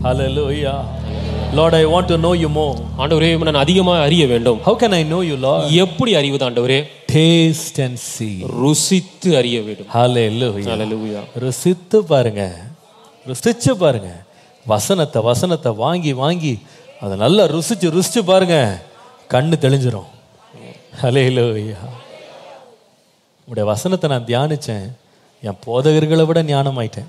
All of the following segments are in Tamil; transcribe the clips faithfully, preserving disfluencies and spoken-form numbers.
Hallelujah. Lord, I want to know you more. ஆண்டவரே நான் அதிகமாக அறிய வேண்டும். How can I know you, Lord? எப்படி அறிவது ஆண்டவரே? Taste and see. ருசித்து அறிய வேண்டும். Hallelujah. Hallelujah. ருசித்து பாருங்க, ருசிச்சு பாருங்க. வசனத்தை வசனத்தை வாங்கி வாங்கி அதை நல்லா ருசிச்சு ருசிச்சு பாருங்க, கண்ணு தெளிஞ்சிரும். Hallelujah. உடைய வசனத்தை நான் தியானிச்சேன், என் போதகர்களை விட ஞானமாயிட்டேன்.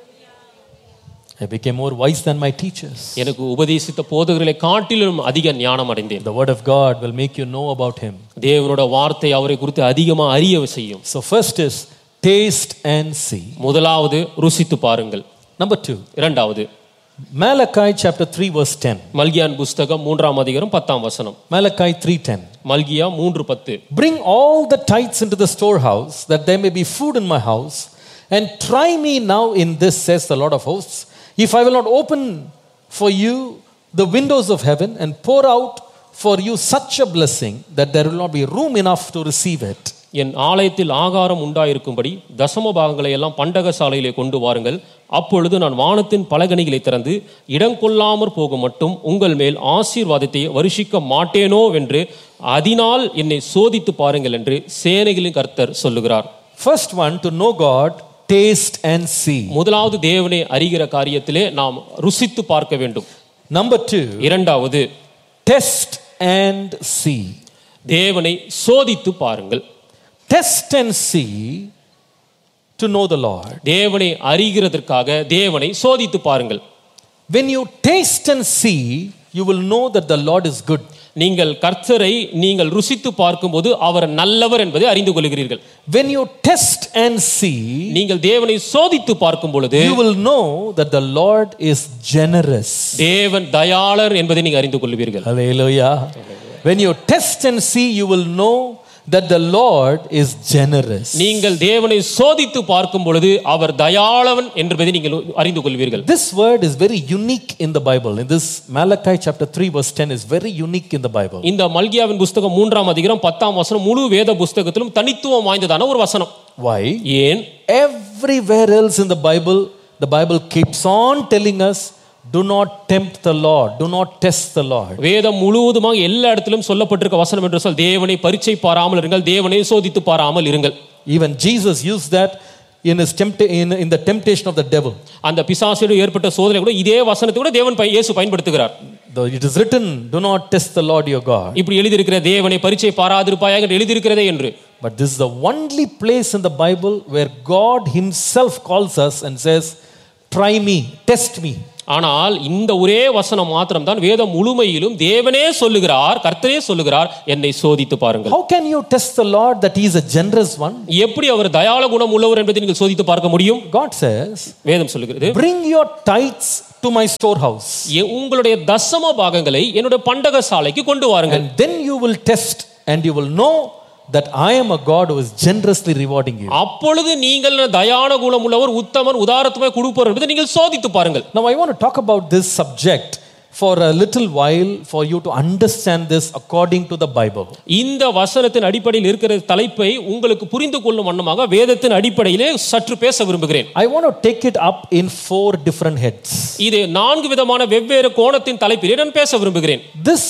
I became more wise than my teachers. எனக்கு உபதேசித்த போதகர்களை காட்டிலும் அதிக ஞானம் அடைந்தேன். The word of God will make you know about him. தேவனோட வார்த்தை அவரை குறித்து அதிகமா அறிய செய்யும். So first is taste and see. முதலாவது ருசித்து பாருங்கள். Number two. இரண்டாவது Malachi chapter three verse ten. மல்கியான் புஸ்தகம் மூன்றாம் அதிகாரம் பத்தாம் வசனம். Malachi three ten. மல்கியா மூன்று பத்து. Bring all the tithes into the storehouse, that there may be food in my house, and try me now in this, says the Lord of hosts, if I will not open for you the windows of heaven and pour out for you such a blessing that there will not be room enough to receive it. என் ஆலயத்தில் ஆகாரம் உண்டாயிருக்கும்படி தசம பாகங்களை எல்லாம் பண்டக சாலையிலே கொண்டு வாருங்கள். அப்பொழுது நான் வானத்தின் பலகணிகளை திறந்து இடம் கொள்ளாமற் போக மட்டும் உங்கள் மேல் ஆசீர்வாதத்தை வருஷிக்க மாட்டேனோ என்று அதனால் என்னை சோதித்து பாருங்கள் என்று சேனைகளின் கர்த்தர் சொல்லுகிறார். First one, to know God, taste and see. முதலாவது தேவனை அறிகிற காரியத்திலே நாம் ருசித்து பார்க்க வேண்டும். Number two, இரண்டாவது test and see. தேவனை சோதித்து பாருங்கள். Test and see to know the Lord. தேவனை அறிகிறதற்காக தேவனை சோதித்து பாருங்கள். When you taste and see, you will know that the Lord is good. நீங்கள் கர்த்தரை நீங்கள் ருசித்து பார்க்கும்போது அவர் நல்லவர் என்பதை அறிந்து கொள்கிறீர்கள். When you test and see, நீங்கள் தேவனை சோதித்து பார்க்கும் பொழுது you will know that the Lord is generous. தேவன் தயாளர் என்பதை நீங்கள் அறிந்து கொள்வீர்கள். Hallelujah. When you test and see, you will know that the Lord is generous. நீங்கள் தேவனை சோதித்து பார்க்கும் பொழுது அவர் தயாளவன் என்பதை நீங்கள் அறிந்து கொள்வீர்கள். This word is very unique in the Bible. In this Malachi chapter three verse ten is very unique in the Bible. இந்த மல்கியாவின் புத்தகம் மூன்றாம் அதிகாரம் பத்தாம் வசனம் முழு வேத புத்தகத்திலும் தனித்துவம் வாய்ந்ததான ஒரு வசனம். Why? ஏன்? Everywhere else in the Bible, the Bible keeps on telling us, do not tempt the Lord, do not test the Lord. வேதம் முழுவதுமாக எல்லா இடத்திலும் சொல்லப்பட்டிருக்க வசனம் என்று சொல் தேவனை பரீட்சை பாராமல் இருங்கள், தேவனை சோதித்து பாராமல் இருங்கள். Even Jesus used that in his tempt in, in the temptation of the devil. அந்த பிசாசுக்கு ஏற்பட்ட சோதனை கூட இதே வசனத்தை கூட தேவன் இயேசு பயன்படுத்துகிறார். Though it is written, do not test the Lord your God. இப்படி எழுதி இருக்கிற தேவனை பரீட்சை பாராதிருப்பாயாக என்று எழுதி இருக்கிறதே என்று. But this is the only place in the Bible where God himself calls us and says, try me, test me. ஆனால் இந்த ஒரே வசனம் மாத்திரம் தான் வேதம் முழுமையிலும் தேவனே சொல்லுகிறார், கர்த்தரே சொல்லுகிறார், என்னை சோதித்து பாருங்கள். How can you test the Lord that he is a generous one? எப்படி அவர் தயாள குணம் உள்ளவர் என்பதை நீங்கள் சோதித்து பார்க்க முடியும்? God says, வேதம் சொல்லுகிறது, bring your tithes to my storehouse. உங்களுடைய தசம பாகங்களை என்னுடைய பண்டக சாலைக்கு கொண்டு வாருங்கள். And then you will test and you will know that I am a God who is generously rewarding you. அப்பொழுது நீங்கள் தயாள குணம் உள்ளவர், உத்தமன், உதாரத்துவமாய் கொடுப்பவர் என்பதை நீங்கள் சோதித்து பாருங்கள். Now I want to talk about this subject for a little while for you to understand this according to the Bible. இந்த வசனத்தின் அடிப்படையில் இருக்கிற தலைப்பை உங்களுக்கு புரிந்து கொள்ளும் வண்ணமாக வேதத்தின் அடிப்படையிலே சற்று பேச விரும்புகிறேன். I want to take it up in four different heads. இது நான்கு விதமான வெவ்வேறு கோணத்தின் தலைப்பிலே நான் பேச விரும்புகிறேன். This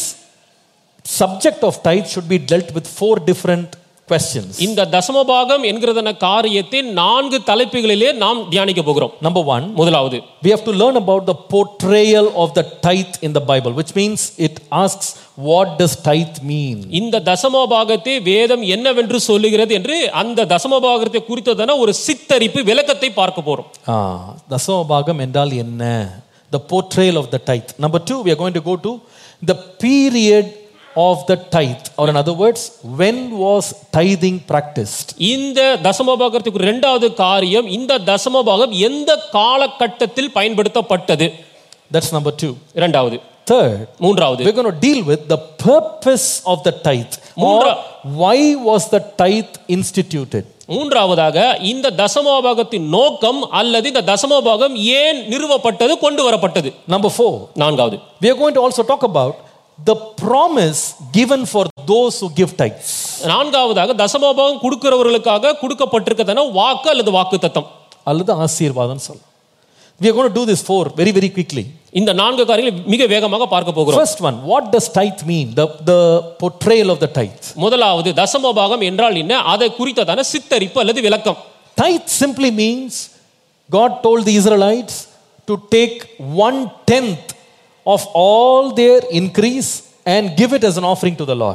subject of tithe should be dealt with four different questions. இந்த தசமபாகம் என்கிறதான காரியத்தை நான்கு தலைப்புகளிலே நாம் தியானிக்க போகிறோம். Number one, முதலாவது, we have to learn about the portrayal of the tithe in the Bible, which means it asks, what does tithe mean? இந்த தசமபாகத்தை வேதம் என்னவென்று சொல்லுகிறது என்று அந்த தசமபாகத்தை குறித்ததான ஒரு சித்தரிப்பு விளக்கத்தை பார்க்க போறோம். ஆ, தசமபாகம் என்றால் என்ன? The portrayal of the tithe. Number two, we are going to go to the period of the tithe, or in other words, when was tithing practiced? இந்த தசமபாகத்துக்கு இரண்டாவது காரியம், இந்த தசமபாகம் எந்த காலகட்டத்தில் பயன்படுத்தப்பட்டது? That's number two. இரண்டாவது. Third, மூன்றாவது, we're going to deal with the purpose of the tithe, or why was the tithe instituted? மூன்றாவதாக இந்த தசமபாகத்தின் நோக்கம் அல்லது இந்த தசமபாகம் ஏன் நிறுவப்பட்டது, கொண்டு வரப்பட்டது? Number four, நான்காவது, we are going to also talk about the promise given for those who give tithes. நான்காவதாக தசமபாகம் கொடுக்கிறவர்களுக்காக கொடுக்கப்பட்டிருக்கிறதான வாக்கு அல்லது வாக்குத்தத்தம் அல்லது ஆசீர்வாதம் சொல்ல. We are going to do this four very very quickly. இந்த நான்கு காரியங்களை மிக வேகமாக பார்க்க போகிறோம். First one, what does tithe mean? The the portrayal of the tithe. முதலாவது தசம பாகம் என்றால் என்ன? அதை குறித்ததான சித்தரிப்பு அல்லது விளக்கம். Tithe simply means God told the Israelites to take one tenth of all their increase and give it as an offering to the Lord.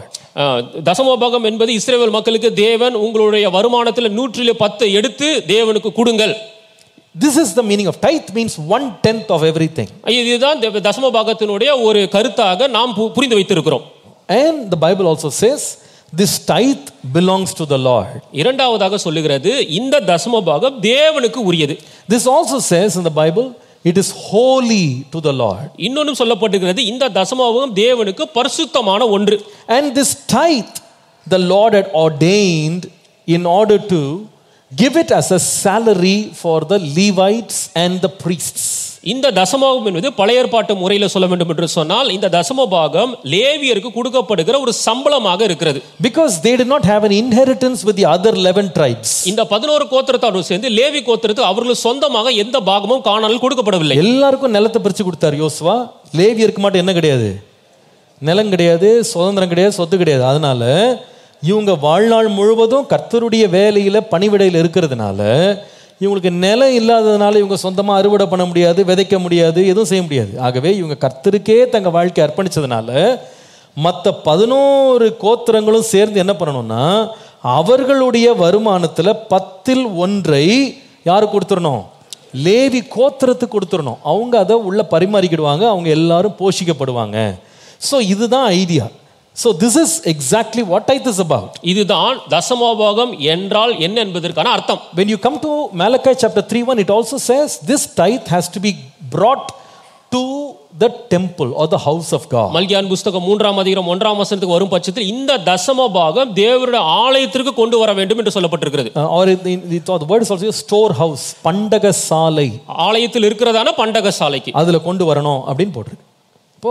தசம பாகம் என்பது இஸ்ரவேல் மக்களுக்கு தேவன் உங்களுடைய வருமானத்தில் நூற்றிலே பத்து எடுத்து தேவனுக்கு கொடுங்கள். This is the meaning of tithe, means one tenth of everything. இதுதான் தசம பாகத்தினுடைய ஒரு கருத்தாக நாம் புரிந்து வைத்திருக்கிறோம். And the Bible also says this tithe belongs to the Lord. இரண்டாவதாக சொல்லுகிறது இந்த தசம பாகம் தேவனுக்கு உரியது. This also says in the Bible it is holy to the Lord. இன்னொன்னும் சொல்லப்பட்டிருக்கிறது இந்த தசம பாகம் தேவனுக்கு பரிசுத்தமான ஒன்று. And this tithe the Lord had ordained in order to give it as a salary for the Levites and the priests. இந்த தசமபாகம் என்பது பழைய ஏற்பாட்டு முறையில் சொல்ல வேண்டும் என்று சொன்னால் இந்த தசமபாகம் லேவியருக்கு கொடுக்கப்படுகிற ஒரு சம்பளமாக இருக்கிறது. Because they did not have an inheritance with the other eleven tribes. இந்த பதினொரு கோத்திரத்தாரோடு சேர்ந்து லேவி கோத்திரத்துக்கு அவர்கள் சொந்தமாக எந்த பாகமும் கானானில் கொடுக்கப்படவில்லை. எல்லாருக்கும் நிலத்தை பிரிச்சு கொடுத்தார் யோசுவா. லேவியருக்கு மட்டும் என்ன கிடையாது? நிலம் கிடையாது, சுதந்திரம் கிடையாது, சொத்து கிடையாது. அதனால இவங்க வாழ்நாள் முழுவதும் கர்த்தருடைய வேலையில பணிவிடையில் இருக்கிறதுனால இவங்களுக்கு நிலம் இல்லாததுனால இவங்க சொந்தமாக அறுவடை பண்ண முடியாது, விதைக்க முடியாது, எதுவும் செய்ய முடியாது. ஆகவே இவங்க கர்த்தருக்கே தங்கள் வாழ்க்கை அர்ப்பணிச்சதுனால மற்ற பதினோரு கோத்திரங்களும் சேர்ந்து என்ன பண்ணணும்னா அவர்களுடைய வருமானத்தில் பத்தில் ஒன்றை யாருக்கு கொடுத்துடணும்? லேவி கோத்திரத்துக்கு கொடுத்துடணும். அவங்க அதை உள்ள பரிமாறிக்கிடுவாங்க, அவங்க எல்லாரும் போஷிக்கப்படுவாங்க. ஸோ இதுதான் idea. So this is exactly what tithe is about. இதுதான் தசமபாகம் என்றால் என்ன என்பதற்கான அர்த்தம். When you come to Malachi chapter three one, it also says this tithe has to be brought to the temple or the house of God. மல்கியான் புத்தகம் மூன்றாம் அதிகாரம் ஒன்றாம் வசனத்துக்கு வரும் பட்சத்தில் இந்த தசமபாகம் தேவனுடைய ஆலயத்திற்கு கொண்டு வர வேண்டும் என்று சொல்லப்பட்டிருக்கிறது. Uh, or in, in, the word is also storehouse, பண்டக சாலை. ஆலயத்தில் இருக்கிறதான பண்டக சாலைக்கு அதுல கொண்டு வரணும் அப்படின்னு போட்டிருக்கு. இப்போ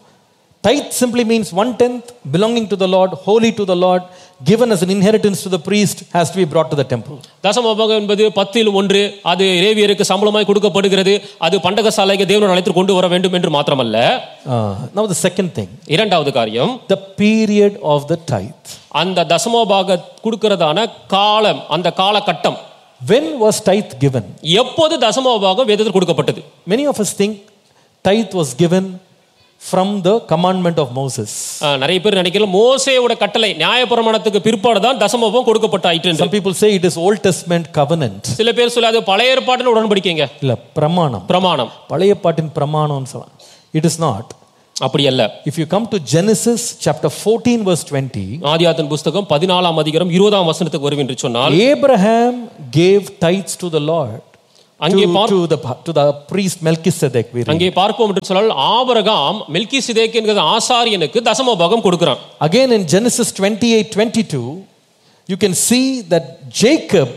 tithe simply means one tenth belonging to the Lord, holy to the Lord, given as an inheritance to the priest, has to be brought to the temple. தசமபாகம் என்பது பத்தில் ஒன்று, அது லேவியருக்கு சம்பளமாய் கொடுக்கப்படுகிறது, அது பண்டக சாலைக்கு தேவனுடைய ஆலயத்திற்கு கொண்டு வர வேண்டும் என்று மாத்திரமல்ல. Now the second thing, இரண்டாவது காரியம், the period of the tithe. அந்த தசமபாக கொடுக்கிறதான காலம், அந்த காலகட்டம். When was tithe given? எப்போது தசமபாகம் வேதத்தில் கொடுக்கப்பட்டது? Many of us think tithe was given from the commandment of Moses. நிறைய பேர் நினைக்கிறாங்க மோசேயோட கட்டளை நியாயப்பிரமாணத்துக்கு பிற்பாடு தான் தசமபாகம் கொடுக்கப்பட்டாயிற்று. Some people say it is Old Testament covenant. சில பேர் சொல்ல அது பழைய ஏற்பாட்டின் உடன்படிக்கைங்க. இல்ல, பிரமாணம். பிரமாணம். பழைய ஏற்பாட்டின் பிரமாணம்னு சொல்லலாம். It is not. அப்படி அல்ல. If you come to Genesis chapter fourteen verse twenty, ஆதியாகமம் புத்தகம் பதினாலாம் அதிகாரம் இருபதாம் வசனத்துக்கு வருவேன் என்று சொன்னால், Abraham gave tithes to the Lord. அங்கே to the to the priest Melchizedek. அங்கே பார்ப்போம் என்று சொன்னால் ஆபிரகாம் மெல்கிசேதேக் என்கிற ஆசாரியனுக்கு தசமபாகம் கொடுக்கிறான். Again in Genesis twenty-eight twenty-two, you can see that Jacob